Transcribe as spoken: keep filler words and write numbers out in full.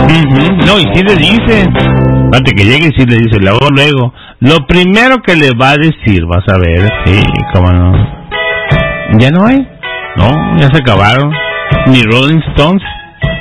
Uh-huh. No, y sí le dice, antes que llegue, sí le dice, luego, luego, lo primero que le va a decir, vas a ver, sí, cómo no. ¿Ya no hay? No, ya se acabaron. Ni Rolling Stones.